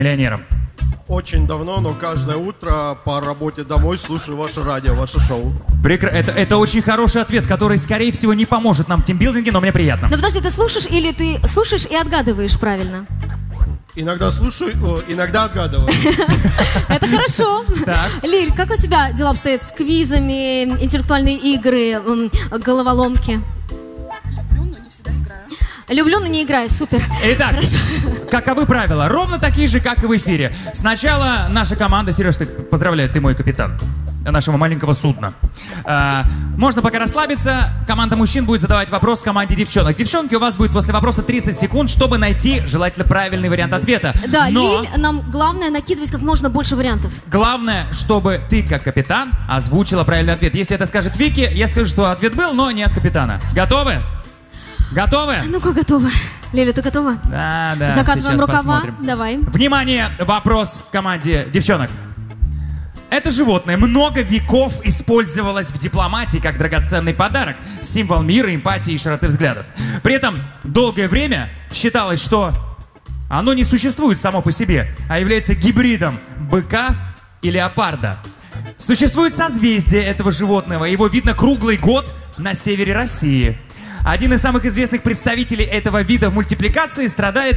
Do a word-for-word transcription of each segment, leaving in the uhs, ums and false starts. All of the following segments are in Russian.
миллионером? Очень давно, но каждое утро по работе домой слушаю ваше радио, ваше шоу. Прекра... Это, это очень хороший ответ, который, скорее всего, не поможет нам в тимбилдинге, но мне приятно. Ну подожди, ты слушаешь или ты слушаешь и отгадываешь правильно? Иногда слушаю, о, иногда отгадываю. Это хорошо. Лиль, как у тебя дела обстоят с квизами, интеллектуальные игры, головоломки? Люблю, но не всегда играю. Люблю, но не играю, супер. Итак, каковы правила? Ровно такие же, как и в эфире. Сначала наша команда, Сереж, ты, поздравляю, ты мой капитан нашего маленького судна. А, можно пока расслабиться. Команда мужчин будет задавать вопрос команде девчонок. Девчонки, у вас будет после вопроса тридцать секунд, чтобы найти желательно правильный вариант ответа. Да, Но Лиль, нам главное накидывать как можно больше вариантов. главное, чтобы ты, как капитан, озвучила правильный ответ. Если это скажет Вики, я скажу, что ответ был, но не от капитана. Готовы? Готовы? Ну-ка, готова. Лиля, ты готова? Да, да. Закатываем сейчас рукава. посмотрим. Давай. Внимание, вопрос команде девчонок. Это животное много веков использовалось в дипломатии как драгоценный подарок, символ мира, эмпатии и широты взглядов. При этом долгое время считалось, что оно не существует само по себе, а является гибридом быка и леопарда. Существует созвездие этого животного, его видно круглый год на севере России. Один из самых известных представителей этого вида в мультипликации страдает...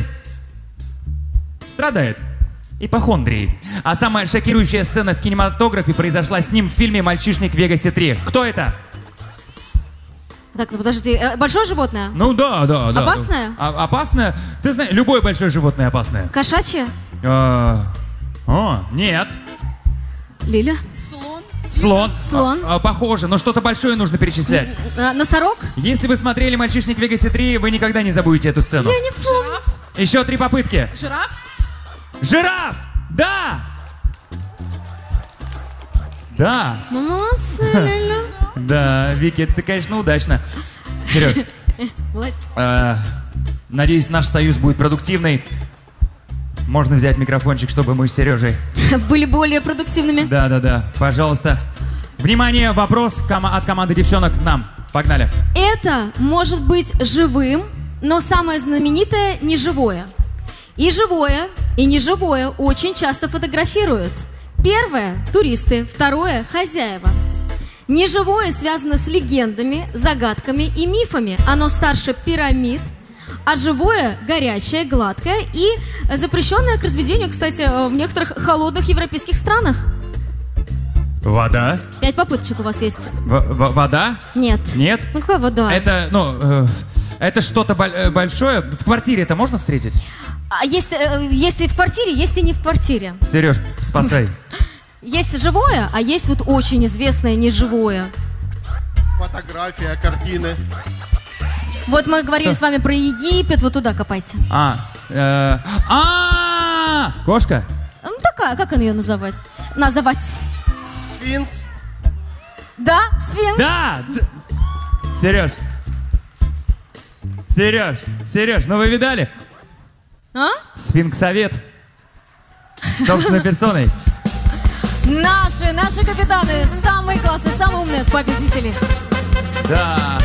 Страдает. ипохондрией. А самая шокирующая сцена в кинематографе произошла с ним в фильме «Мальчишник в Вегасе три». Кто это? Так, ну подожди. Большое животное? Ну да, да, да. Опасное? А, опасное? Ты знаешь, любое большое животное опасное. Кошачье? А, о, нет. Лиля? Слон. Слон. Слон. А, а, похоже, но что-то большое нужно перечислять. А, носорог? Если вы смотрели «Мальчишник в Вегасе три», вы никогда не забудете эту сцену. Я не помню. Жираф. Еще три попытки. Жираф. Жираф! Да! Да! Молодцы, Лиля. Да, Вики, ты, конечно, удачно. Сереж, Молодец. э, надеюсь, наш союз будет продуктивный. Можно взять микрофончик, чтобы мы с Сережей... Были более продуктивными. Да-да-да, пожалуйста. Внимание, вопрос кома- от команды девчонок нам. Погнали. Это может быть живым, но самое знаменитое – неживое. И живое, и неживое очень часто фотографируют. Первое – туристы, второе – хозяева. Неживое связано с легендами, загадками и мифами. Оно старше пирамид, а живое – горячее, гладкое и запрещенное к разведению, кстати, в некоторых холодных европейских странах. Вода. Пять попыточек у вас есть. В- в- вода? Нет. Нет? Ну какая вода? Это, ну, э, это что-то боль- э, большое. В квартире это можно встретить? А есть, э, есть и в квартире, есть и не в квартире. Сереж, спасай. Есть живое, а есть вот очень известное неживое. Фотография, картины. Вот мы говорили Что? с вами про Египет, вот туда копайте. А, э, а, кошка? Ну, такая, как ее называть? Называть? Сфинкс. Да, сфинкс? Да! д- Сереж. Сереж, Сереж, ну вы видали? А? Сфинксовед. Собственной персоной. Наши, наши капитаны, самые классные, самые умные победители. Да.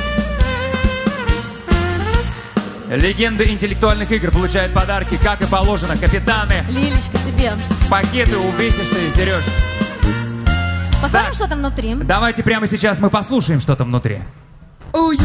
Легенды интеллектуальных игр получают подарки, как и положено. Капитаны, Лилечка, тебе. пакеты увесистые, Сереж. Посмотрим, Да. что там внутри. Давайте прямо сейчас мы послушаем, что там внутри. Ой,